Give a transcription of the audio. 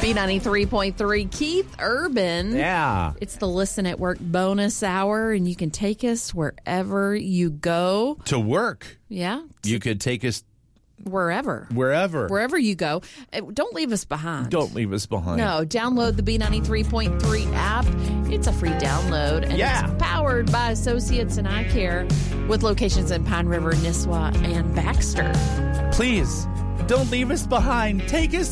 B93.3, Keith Urban. Yeah. It's the Listen at Work bonus hour, and you can take us wherever you go. To work. Yeah. You could take us wherever. Wherever you go. Don't leave us behind. Don't leave us behind. No, download the B93.3 app. It's a free download, and it's powered by Associates in Eye Care with locations in Pine River, Nisswa, and Baxter. Please, don't leave us behind. Take us